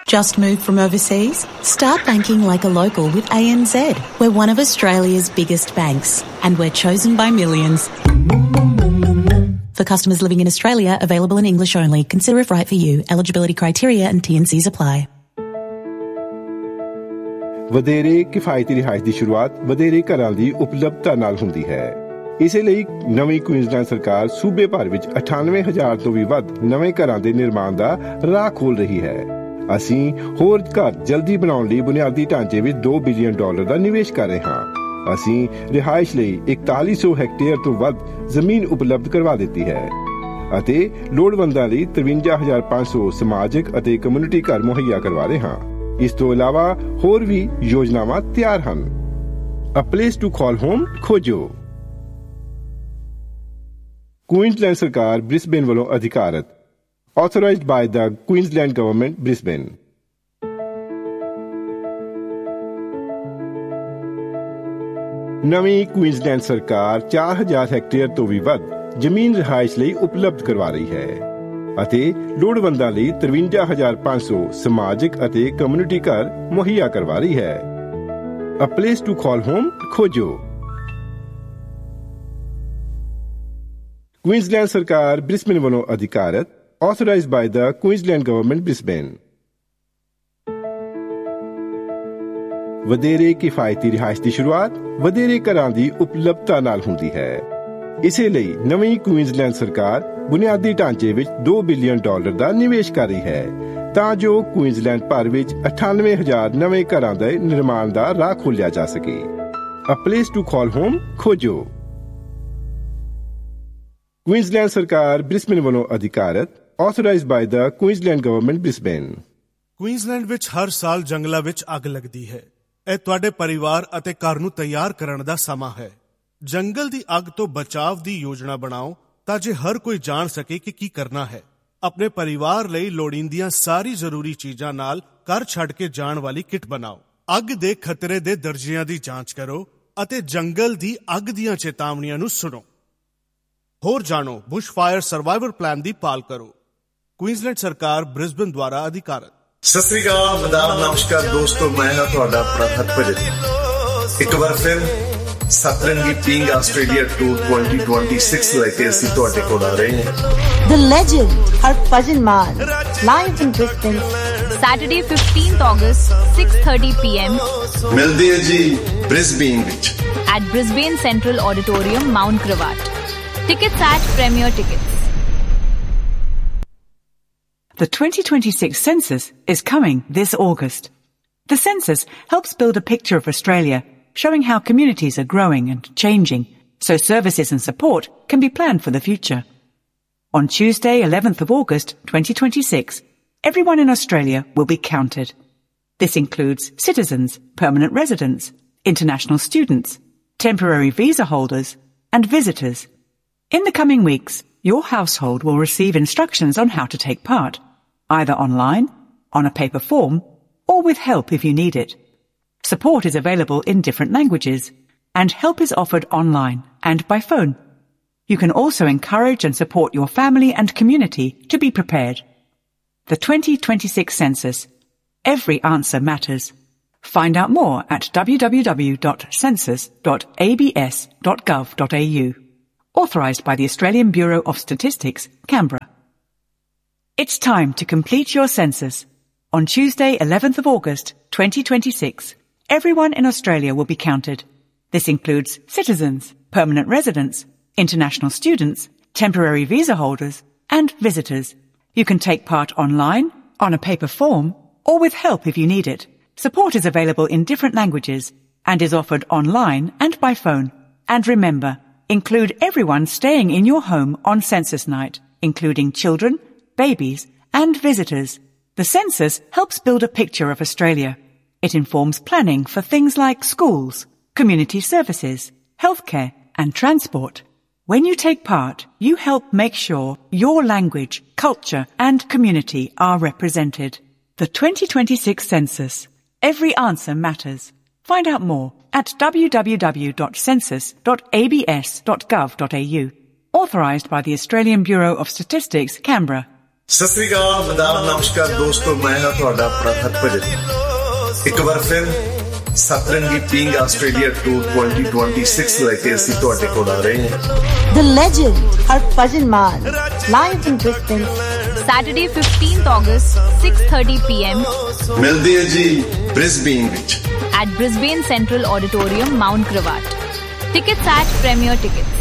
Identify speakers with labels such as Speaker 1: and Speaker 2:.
Speaker 1: Just moved from overseas? Start banking like a local with ANZ. We're one of Australia's biggest banks, and we're chosen by millions. For customers living in Australia, available in English only. Consider if right for you. Eligibility criteria and T&Cs apply.
Speaker 2: ਵਧੇਰੇ ਕਿਫਾਇਤੀ ਰਿਹਾਇਸ਼ ਦੀ ਸ਼ੁਰੂਆਤ ਵਧੇਰੇ ਘਰਾਂ ਦੀ ਉਪਲਬਧਤਾ ਨਾਲ ਹੁੰਦੀ ਹੈ। ਇਸੇ ਲਈ ਨਵੀਂ ਕੁਈਨਜ਼ਲੈਂਡ ਸਰਕਾਰ ਸੂਬੇ ਭਰ ਵਿੱਚ 98,000 ਤੋਂ ਵੀ ਵੱਧ ਨਵੇਂ ਘਰਾਂ ਦੇ ਨਿਰਮਾਣ ਦਾ ਰਾਹ ਖੋਲ ਰਹੀ ਹੈ। ਅਸੀਂ ਹੋਰ ਘਰ ਜਲਦੀ ਬਣਾਉਣ ਲਈ ਬੁਨਿਆਦੀ ਢਾਂਚੇ ਵਿੱਚ $2 ਬਿਲੀਅਨ ਦਾ ਨਿਵੇਸ਼ ਕਰ ਰਹੇ ਹਾਂ। ਅਸੀਂ ਰਿਹਾਇਸ਼ ਲਈ 4100 ਹੈਕਟੇਅਰ ਤੋਂ ਵੱਧ ਜ਼ਮੀਨ ਉਪਲਬਧ ਕਰਵਾ ਦਿੱਤੀ ਹੈ ਅਤੇ ਲੋੜਵੰਦਾਂ ਲਈ 53,500 ਸਮਾਜਿਕ ਅਤੇ ਕਮਿਊਨਿਟੀ ਘਰ ਮੁਹੱਈਆ ਕਰਵਾ ਰਹੇ ਹਾਂ। ਇਸ ਤੋਂ ਇਲਾਵਾ ਹੋਰ ਵੀ ਯੋਜਨਾਵਾਂ ਤਿਆਰ ਹਨ। A place to call home ਖੋਜੋ। ਕੁਈਨਜ਼ਲੈਂਡ ਸਰਕਾਰ ਬ੍ਰਿਸਬੇਨ ਵੱਲੋਂ ਅਧਿਕਾਰਤ। Authorized by the Queensland Government, Brisbane. ਨਵੀਂ ਕੁਈਨਜ਼ਲੈਂਡ ਸਰਕਾਰ 4,000 ਹੈਕਟੇਅਰ ਤੋਂ ਵੀ ਵੱਧ ਜ਼ਮੀਨ ਰਿਹਾਇਸ਼ ਲਈ ਉਪਲਬਧ ਕਰਵਾ ਰਹੀ ਹੈ ਅਤੇ ਲੋੜਵੰਦਾਂ ਲਈ 53,500 ਸਮਾਜਿਕ ਅਤੇ ਕਮਿਊਨਿਟੀ ਘਰ ਮੁਹੱਈਆ ਕਰਵਾ ਰਹੀ ਹੈ। A place to call home ਖੋਜੋ। ਕੁਈਨਜ਼ਲੈਂਡ ਸਰਕਾਰ ਬ੍ਰਿਸਬੇਨ ਵੱਲੋਂ ਅਧਿਕਾਰਤ। Authorized by the Queensland Government, Brisbane. ਵਧੇਰੇ ਕਿਫਾਇਤੀ ਰਿਹਾਇਸ਼ ਦੀ ਸ਼ੁਰੂਆਤ ਵਧੇਰੇ ਘਰਾਂ ਦੀ ਉਪਲਬਧਤਾ ਨਾਲ ਹੁੰਦੀ ਹੈ। ਇਸੇ ਲਈ ਨਵੀਂ ਕੁਈਨਜ਼ਲੈਂਡ ਸਰਕਾਰ ਬੁਨਿਆਦੀ ਢਾਂਚੇ ਵਿੱਚ $2 ਬਿਲੀਅਨ ਦਾ ਨਿਵੇਸ਼ ਕਰ ਰਹੀ ਹੈ ਤਾਂ ਜੋ ਕੁਈਨਜ਼ਲੈਂਡ ਭਰ ਵਿੱਚ 98,000 ਨਵੇਂ ਘਰਾਂ ਦੇ ਨਿਰਮਾਣ ਦਾ ਰਾਹ ਖੋਲ੍ਹਿਆ ਜਾ ਸਕੇ। A place to call home ਖੋਜੋ। ਕੁਈਨਜ਼ਲੈਂਡ ਸਰਕਾਰ ਬ੍ਰਿਸਬੇਨ ਵੱਲੋਂ ਅਧਿਕਾਰਤ। Authorized by the Queensland Government, Brisbane.
Speaker 3: Queensland ਵਿੱਚ ਹਰ ਸਾਲ ਜੰਗਲਾਂ ਵਿੱਚ ਅੱਗ ਲੱਗਦੀ ਹੈ। ਇਹ ਤੁਹਾਡੇ ਪਰਿਵਾਰ ਅਤੇ ਘਰ ਨੂੰ ਤਿਆਰ ਕਰਨ ਦਾ ਸਮਾਂ ਹੈ। ਜੰਗਲ ਦੀ ਅੱਗ ਤੋਂ ਬਚਾਅ ਦੀ ਯੋਜਨਾ ਬਣਾਓ ਤਾਂ ਜੇ ਹਰ ਕੋਈ ਜਾਣ ਸਕੇ ਕਿ ਕੀ ਕਰਨਾ ਹੈ। ਆਪਣੇ ਪਰਿਵਾਰ ਲਈ ਲੋੜੀਂਦੀਆਂ ਸਾਰੀ ਜ਼ਰੂਰੀ ਚੀਜ਼ਾਂ ਨਾਲ ਘਰ ਛੱਡ ਕੇ ਜਾਣ ਵਾਲੀ ਕਿੱਟ ਬਣਾਓ। ਅੱਗ ਦੇ ਖਤਰੇ ਦੇ ਦਰਜਿਆਂ ਦੀ ਜਾਂਚ ਕਰੋ ਅਤੇ ਜੰਗਲ ਦੀ ਅੱਗ ਦੀਆਂ ਚੇਤਾਵਨੀਆਂ ਨੂੰ ਸੁਣੋ। ਹੋਰ ਜਾਣੋ, ਬੁਸ਼ ਫਾਇਰ ਸਰਵਾਈਵਲ ਪਲਾਨ ਦੀ ਪਾਲ ਕਰੋ। ਕੁਈਨਜ਼ਲੈਂਡ ਸਰਕਾਰ ਬ੍ਰਿਸਬੇਨ ਦੁਆਰਾ ਅਧਿਕਾਰਤ।
Speaker 4: ਸਤਿ ਸ੍ਰੀ ਅਕਾਲ, ਆਦਾਬ, ਨਮਸਕਾਰ ਦੋਸਤੋ, ਮੈਂ ਹਾਂ ਤੁਹਾਡਾ ਆਪਣਾ ਹਰਭਜਨ। ਇੱਕ ਵਾਰ ਫਿਰ ਸਤਰੰਗੀ ਪੀਂਗ ਆਸਟ੍ਰੇਲੀਆ ਟੂਰ 2026 ਲੈ ਕੇ ਅਸੀਂ ਤੁਹਾਡੇ ਕੋਲ ਆ ਰਹੇ ਹਾਂ।
Speaker 5: The legend Harbhajan Man live in Brisbane,
Speaker 6: Saturday 15th August 6:30 PM.
Speaker 4: ਮਿਲਦੇ ਹਾਂ ਜੀ ਬ੍ਰਿਸਬੇਨ ਵਿੱਚ
Speaker 6: at Brisbane Central Auditorium, Mount Gravatt. Tickets at Premier Tickets.
Speaker 7: The 2026 census is coming this August. The census helps build a picture of Australia, showing how communities are growing and changing, so services and support can be planned for the future. On Tuesday, 11th of August 2026, everyone in Australia will be counted. This includes citizens, permanent residents, international students, temporary visa holders, and visitors. In the coming weeks, your household will receive instructions on how to take part, either online, on a paper form, or with help if you need it. Support is available in different languages, and help is offered online and by phone. You can also encourage and support your family and community to be prepared. The 2026 census. Every answer matters. Find out more at www.census.abs.gov.au. Authorised by the Australian Bureau of Statistics, Canberra. It's time to complete your census. On Tuesday, 11th of August 2026, everyone in Australia will be counted. This includes citizens, permanent residents, international students, temporary visa holders, and visitors. You can take part online, on a paper form, or with help if you need it. Support is available in different languages and is offered online and by phone. And remember, include everyone staying in your home on census night, including children, babies, and visitors. The census helps build a picture of Australia. It informs planning for things like schools, community services, healthcare, and transport. When you take part, you help make sure your language, culture, and community are represented. The 2026 census. Every answer matters. Find out more at www.census.abs.gov.au. Authorised by the Australian Bureau of Statistics, Canberra.
Speaker 4: Sat Sri ਅਕਾਲ, ਆਦਾਬ, ਨਮਸਕਾਰ ਦੋਸਤੋ, ਮੈਂ ਹਾਂ ਤੁਹਾਡਾ ਪ੍ਰਹਤ ਭਜਨ। ਇੱਕ ਵਾਰ ਫਿਰ ਸਤਰੰਗੀ ਪੀਂਗ Australia tour 2026 ਲੈ ਕੇ ਅਸੀਂ ਤੁਹਾਡੇ ਕੋਲ ਆ ਰਹੇ ਹਾਂ।
Speaker 5: The legend Harbhajan Mann live in Brisbane
Speaker 6: Saturday 15th August 6:30 PM
Speaker 4: ਮਿਲਦੇ ਹਾਂ ਜੀ ਬ੍ਰਿਸਬੇਨ ਵਿੱਚ
Speaker 6: at Brisbane Central Auditorium, Mount Gravatt. Tickets at Premier Tickets.